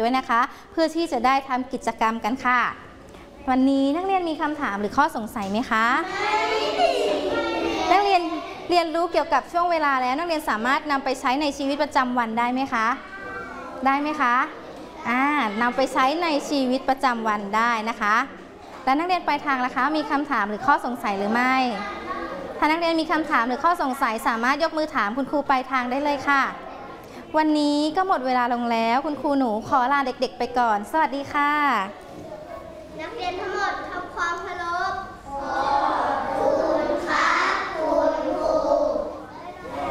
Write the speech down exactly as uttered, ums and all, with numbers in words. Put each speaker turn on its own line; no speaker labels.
ด้วยนะคะ เพื่อที่จะได้ทำกิจกรรมกันค่ะวันนี้นักเรียนมีคำถามหรือข้อสงสัยไหมคะนักเรียนเรียนรู้เกี่ยวกับช่วงเวลาแล้วนักเรียนสามารถนำไปใช้ในชีวิตประจำวันได้ไหมคะได้ไหมคะอ่านำไปใช้ในชีวิตประจำวันได้นะคะแล้วนักเรียนปลายทางล่ะคะมีคำถามหรือข้อสงสัยหรือไม่ถ้านักเรียนมีคำถามหรือข้อสงสัยสามารถยกมือถามคุณครูปลายทางได้เลยค่ะวันนี้ก็หมดเวลาลงแล้วคุณครูหนูขอลาเด็กๆไปก่อนสวัสดีค่ะ
นักเรียนทั้งหมดทำความเคารพ